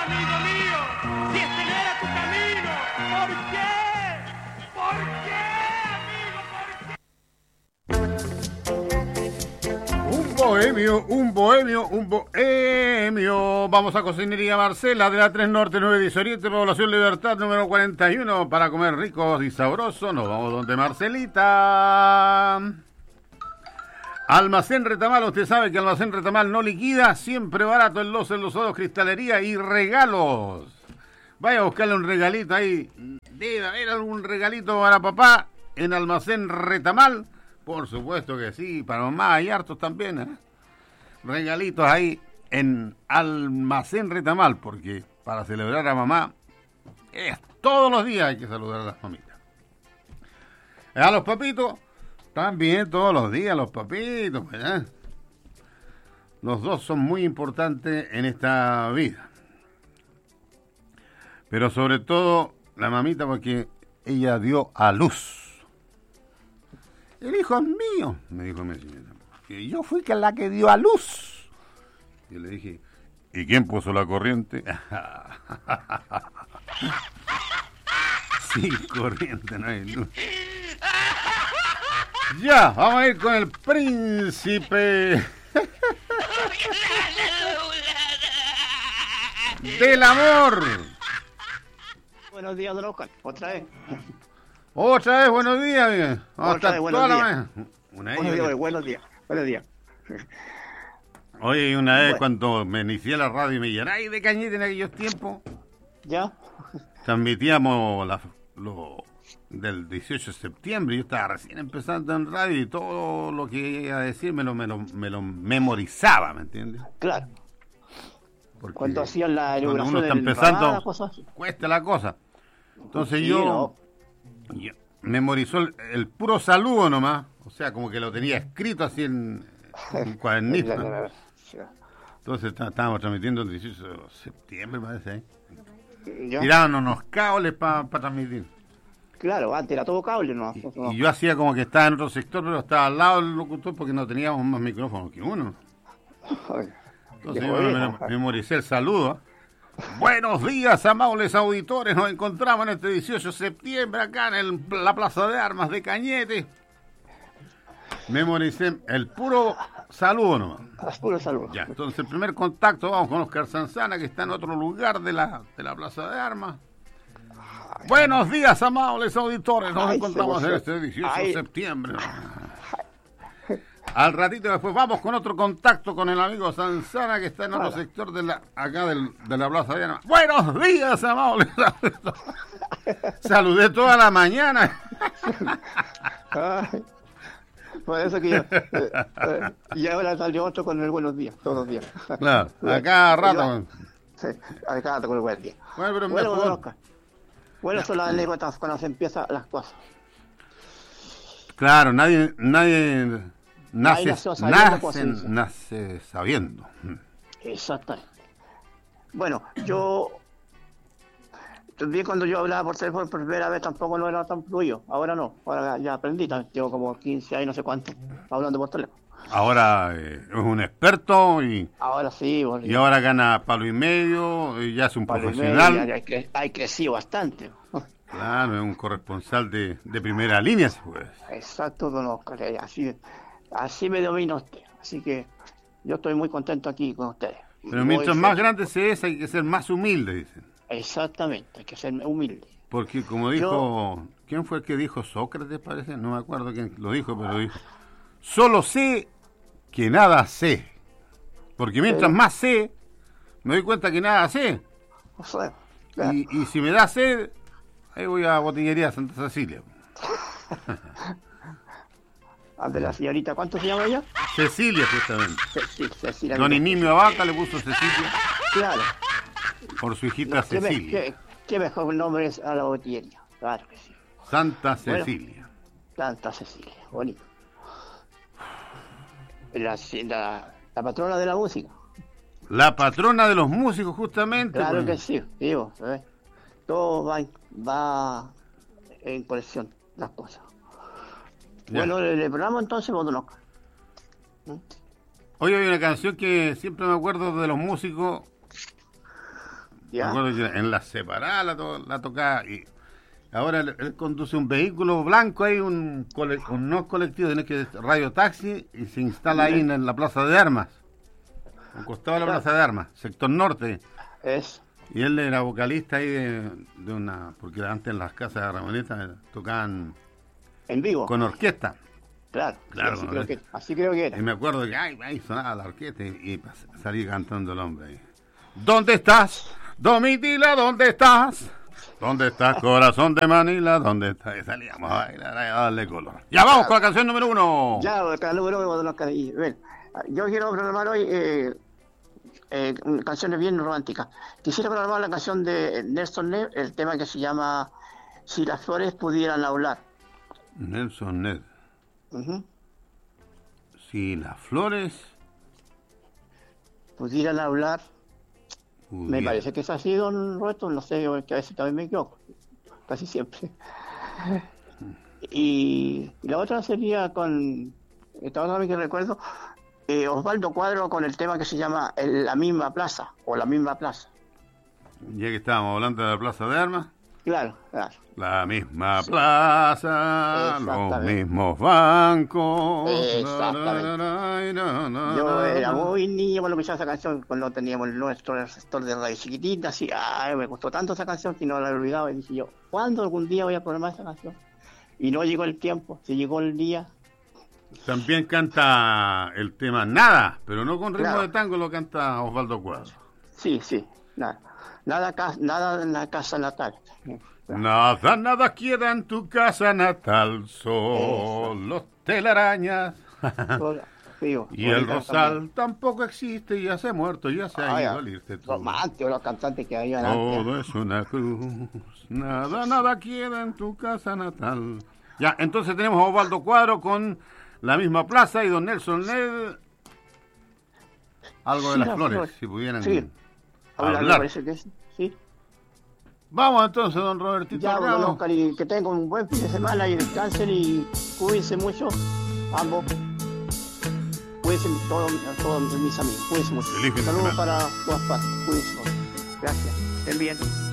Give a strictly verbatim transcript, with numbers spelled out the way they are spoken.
amigo mío, si este no era tu camino, ¿por qué? ¿Por qué, amigo? ¿Por qué? Un bohemio, un bohemio, un bohemio. Vamos a Cocinería Marcela de la tres Norte, nueve diez Oriente, Población Libertad, número cuarenta y uno. Para comer ricos y sabrosos, nos vamos donde Marcelita. Almacén Retamal, usted sabe que Almacén Retamal no liquida, siempre barato en los enlosados, cristalería y regalos. Vaya a buscarle un regalito ahí, debe haber algún regalito para papá en Almacén Retamal. Por supuesto que sí, para mamá hay hartos también, ¿eh? Regalitos ahí en Almacén Retamal, porque para celebrar a mamá, es todos los días hay que saludar a las mamitas. A los papitos, también todos los días los papitos, ¿eh? Los dos son muy importantes en esta vida. Pero sobre todo la mamita, porque ella dio a luz. El hijo es mío, me dijo mi señora. Que yo fui la que dio a luz. Y le dije, ¿y quién puso la corriente? Sin corriente no hay luz. Ya, vamos a ir con el príncipe del amor. Buenos días, don Oscar, otra vez. Otra vez, buenos días, bien. Otra vez, buenos días. La... Una buenos, días, buenos días, buenos días. Oye, una vez bueno. cuando me inicié la radio y me llenáis de cañete en aquellos tiempos, ¿ya? Transmitíamos la, lo del dieciocho de septiembre, yo estaba recién empezando en radio y todo lo que iba a decir me lo, me lo, me lo memorizaba, ¿me entiendes? Claro. Porque cuando hacían la cuando inauguración uno está del empezando, Ramada, cosas así. cuesta la cosa. Entonces Sí, yo, no. yo memorizó el, el puro saludo nomás, o sea, como que lo tenía escrito así en, en un cuadernito. Entonces está, estábamos transmitiendo el dieciocho de septiembre, parece, ¿eh? ¿Ya? Tirábamos unos cables para pa transmitir. Claro, antes era todo cable, ¿no? Y, no. y yo hacía como que estaba en otro sector, pero estaba al lado del locutor porque no teníamos más micrófonos que uno. Entonces yo me, me, memoricé el saludo. Buenos días, amables auditores. Nos encontramos en este dieciocho de septiembre acá en el, la Plaza de Armas de Cañete. Memoricé el puro saludo nomás. El puro saludo. Ya, entonces el primer contacto vamos con Oscar Sanzana, que está en otro lugar de la, de la Plaza de Armas. Ay, buenos días, amables auditores. Nos ay, encontramos en este dieciocho de septiembre. Al ratito después vamos con otro contacto con el amigo Sanzana, que está en otro sector de la acá del, de la Plaza de Armas. Buenos días, amables auditores. Saludé toda la mañana. Ay. Por eso que yo, eh, eh, y ahora salió otro con el buenos días, todos los días. Claro, a cada rato. Sí, a cada rato con el buenos días. Bueno, pero bueno, mejor. Oscar. Bueno, son las anécdotas cuando se empiezan las cosas. Claro, nadie, nadie nace, nació sabiendo, nace, nace sabiendo. Exactamente. Bueno, yo también cuando yo hablaba por teléfono por primera vez tampoco no era tan fluido. Ahora no, ahora ya aprendí, tengo como quince años, no sé cuánto, hablando por teléfono. Ahora eh, es un experto y ahora sí. Bueno, y ahora gana palo y medio, y ya es un palo profesional. Y medio, ya, ya, ha crecido bastante. Claro, es un corresponsal de, de primera línea, si puede. Exacto, don Oscar, así, así me domina usted. Así que yo estoy muy contento aquí con ustedes. Pero mientras más grande se es, hay que ser más humilde, dicen. Exactamente, hay que ser humilde. Porque como dijo, yo, ¿quién fue el que dijo? Sócrates, parece, no me acuerdo quién lo dijo, pero dijo, solo sé que nada sé. Porque mientras pero, más sé, me doy cuenta que nada sé. O sea, claro. y, y si me da sed, ahí voy a Botillería Santa Cecilia. De la señorita, ¿cuánto se llama ella? Cecilia, justamente. Sí, Cecilia. Don Inimio Abaca le puso Cecilia. Claro. Por su hijita no, Cecilia. Qué, qué mejor nombre es a la botillería. Claro que sí. Santa Cecilia. Bueno, Santa Cecilia, bonito. La, la, la patrona de la música. La patrona de los músicos, justamente. Claro pues. que sí, digo, ¿eh? Todo va, va en colección, las cosas. Ya. Bueno, el, el programa entonces, vos no. ¿Mm? Hoy hay una canción que siempre me acuerdo de los músicos. Me Ya. acuerdo que en la separada la, to- la tocaba y ahora él, él conduce un vehículo blanco, hay un, cole- un no colectivo, tiene que radio taxi y se instala ahí en, en la Plaza de Armas, un costado de la Claro. Plaza de Armas, sector norte. Es. Y él era vocalista ahí de, de una, porque antes en las casas de Ramoneta tocaban En vivo. con orquesta. Claro. Claro, Así ¿no? creo que, así creo que Y era. me acuerdo que ay, ahí sonaba la orquesta y, y pas- salí cantando el hombre ahí. ¿Dónde estás? Domitila, ¿dónde estás? ¿Dónde estás, corazón de Manila? ¿Dónde estás? Y salíamos a bailar, a darle color. Ya vamos con la canción número uno. Ya, cada número de los cariños. Ven, yo quiero programar hoy eh, eh, canciones bien románticas. Quisiera programar la canción de Nelson Ned, el tema que se llama Si las flores pudieran hablar. Nelson Ned. Ujú. Si las flores Pudieran hablar. Me pudieran. parece que es así, don Roberto. No sé, que a veces también me equivoco. Casi siempre. Y, y la otra sería con. Esta otra vez que recuerdo. eh, Osvaldo Cuadro con el tema que se llama el- La misma plaza. O La misma plaza. Ya que estábamos hablando de la Plaza de Armas. Claro, claro. La misma plaza, los Exactamente. mismos bancos. Exactamente. Yo era muy niño cuando escuchaba esa canción, cuando teníamos el nuestro el sector de radio chiquitita, así, ay, me gustó tanto esa canción que no la he olvidado. Y dije yo, ¿cuándo algún día voy a programar esa canción? Y no llegó el tiempo, se llegó el día. También canta el tema Nada, pero no con ritmo Claro. de tango, lo canta Osvaldo Cuadro. Sí, sí, nada. Nada, ca- nada en la casa natal. Nada, nada queda en tu casa natal, solo telarañas. Fío, Y el bonita rosal también. tampoco existe, ya se ha muerto, ya se ha Ay, ido ay, al irte tú. romántico, los cantantes que habían antes. Todo es una cruz, nada, nada queda en tu casa natal. Ya, entonces tenemos a Osvaldo Cuadro con La misma plaza y don Nelson Ned. Algo de Sí, las las flores, flores. si pudieran Sí. Hablar, me hablar. parece que es, sí. Vamos entonces, don Robertito Ya, don Ramos. Oscar, y que tengan un buen fin de semana y descansen y cuídense mucho, ambos. Cuídense todos, todos mis amigos, cuídense mucho. Feliz fin de Saludos semana. para todas partes, cuídense. Gracias, estén bien.